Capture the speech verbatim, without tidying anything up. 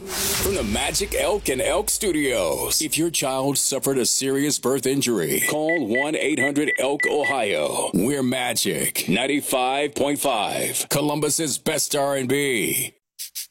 From the Magic Elk and Elk Studios. If your child suffered a serious birth injury, call one eight hundred elk ohio. We're Magic ninety-five point five, Columbus's best R and B.